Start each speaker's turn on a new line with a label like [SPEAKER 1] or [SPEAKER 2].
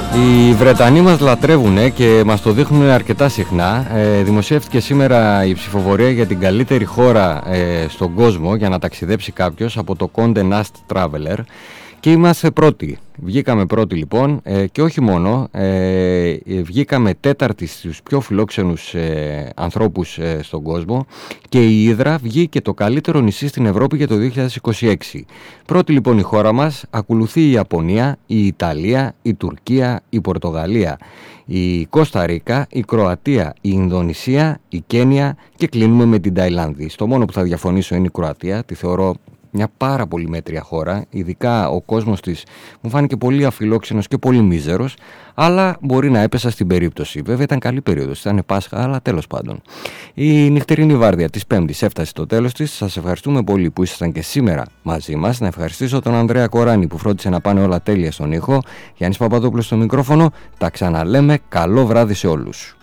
[SPEAKER 1] Οι Βρετανοί μας λατρεύουν και μας το δείχνουν αρκετά συχνά. Δημοσιεύτηκε σήμερα η ψηφοφορία για την καλύτερη χώρα στον κόσμο για να ταξιδέψει κάποιος από το Condé Nast Traveler και είμαστε πρώτοι. Βγήκαμε πρώτοι λοιπόν και όχι μόνο, βγήκαμε τέταρτοι στους πιο φιλόξενους ανθρώπους στον κόσμο και η Ύδρα βγήκε το καλύτερο νησί στην Ευρώπη για το 2026. Πρώτη λοιπόν η χώρα μας, ακολουθεί η Ιαπωνία, η Ιταλία, η Τουρκία, η Πορτογαλία, η Κώστα Ρίκα, η Κροατία, η Ινδονησία, η Κένια και κλείνουμε με την Ταϊλάνδη. Στο μόνο που θα διαφωνήσω είναι η Κροατία, τη θεωρώ μια πάρα πολύ μέτρια χώρα, ειδικά ο κόσμος της μου φάνηκε πολύ αφιλόξενος και πολύ μίζερος, αλλά μπορεί να έπεσα στην περίπτωση. Βέβαια ήταν καλή περίοδος, ήταν Πάσχα, αλλά τέλος πάντων. Η νυχτερινή βάρδια της Πέμπτης έφτασε στο τέλος της. Σας ευχαριστούμε πολύ που ήσασταν και σήμερα μαζί μας. Να ευχαριστήσω τον Ανδρέα Κοράνη που φρόντισε να πάνε όλα τέλεια στον ήχο. Γιάννης Παπαδόπουλος στο μικρόφωνο. Τα ξαναλέμε. Καλό βράδυ σε όλους.